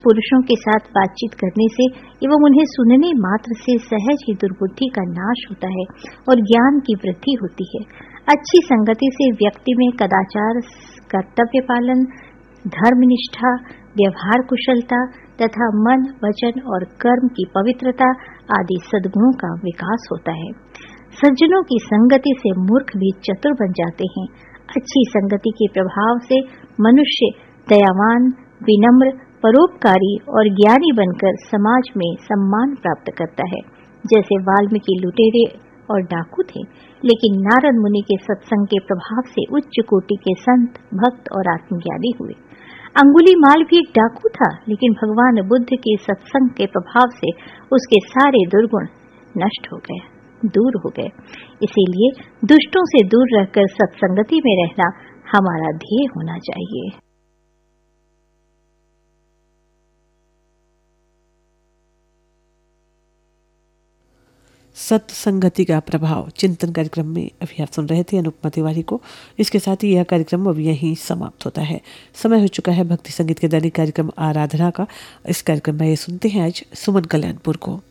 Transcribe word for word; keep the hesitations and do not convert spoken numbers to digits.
पुरुषों के साथ बातचीत करने से एवं उन्हें सुनने मात्र से सहज ही दुर्बुद्धि का नाश होता है और ज्ञान की वृद्धि होती है। अच्छी संगति से व्यक्ति में कदाचार, कर्तव्य पालन, धर्मनिष्ठा, व्यवहार कुशलता तथा मन, वचन और कर्म की पवित्रता आदि सद्गुणों का विकास होता है। सज्जनों की संगति से मूर्ख भी चतुर बन जाते हैं। अच्छी संगति के प्रभाव से मनुष्य दयावान, विनम्र, परोपकारी और ज्ञानी बनकर समाज में सम्मान प्राप्त करता है। जैसे वाल्मीकि लुटेरे और डाकू थे, लेकिन नारद मुनि के सत्संग के प्रभाव से उच्च कोटि के संत, भक्त और आत्मज्ञानी हुए। अंगुलीमाल भी एक डाकू था, लेकिन भगवान बुद्ध के सत्संग के प्रभाव से उसके सारे दुर्गुण नष्ट हो गए, दूर हो गए। इसीलिए दुष्टों से दूर रहकर सत्संगति में रहना हमारा ध्येय होना चाहिए। सत्संगति का प्रभाव चिंतन कार्यक्रम में अभी आप सुन रहे थे अनुपमा तिवारी को। इसके साथ ही यह कार्यक्रम अब यहीं समाप्त होता है। समय हो चुका है भक्ति संगीत के दैनिक कार्यक्रम आराधना का। इस कार्यक्रम में ये सुनते हैं आज सुमन कल्याणपुर को।